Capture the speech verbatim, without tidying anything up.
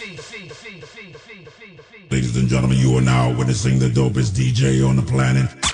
Ladies and gentlemen, you are now witnessing the dopest D J on the planet.